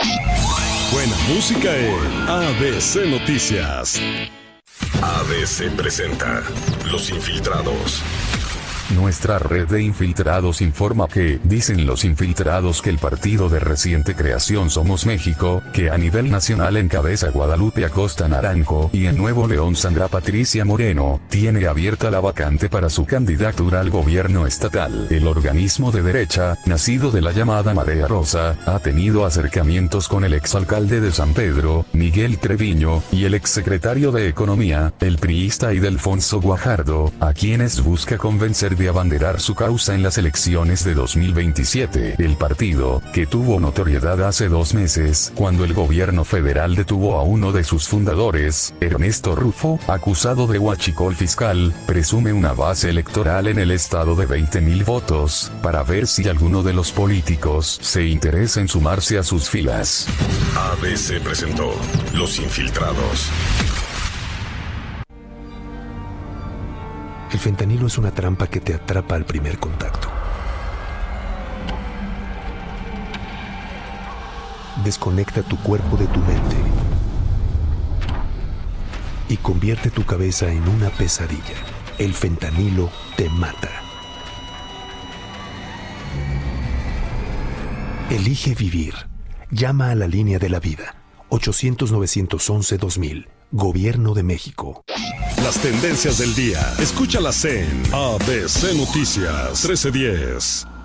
Buena música en ABC Noticias. ABC presenta Los Infiltrados. Nuestra red de infiltrados informa que, dicen los infiltrados, que el partido de reciente creación Somos México, que a nivel nacional encabeza Guadalupe Acosta Naranjo y en Nuevo León Sandra Patricia Moreno, tiene abierta la vacante para su candidatura al gobierno estatal. El organismo de derecha, nacido de la llamada Marea Rosa, ha tenido acercamientos con el exalcalde de San Pedro, Miguel Treviño, y el exsecretario de Economía, el priista Ildefonso Guajardo, a quienes busca convencer de abanderar su causa en las elecciones de 2027. El partido, que tuvo notoriedad hace 2 meses, cuando el gobierno federal detuvo a uno de sus fundadores, Ernesto Rufo, acusado de huachicol fiscal, presume una base electoral en el estado de 20,000 votos, para ver si alguno de los políticos se interesa en sumarse a sus filas. ABC presentó Los Infiltrados. El fentanilo es una trampa que te atrapa al primer contacto. Desconecta tu cuerpo de tu mente y convierte tu cabeza en una pesadilla. El fentanilo te mata. Elige vivir. Llama a la línea de la vida. 800-911-2000. Gobierno de México. Las tendencias del día. Escúchalas en ABC Noticias 1310.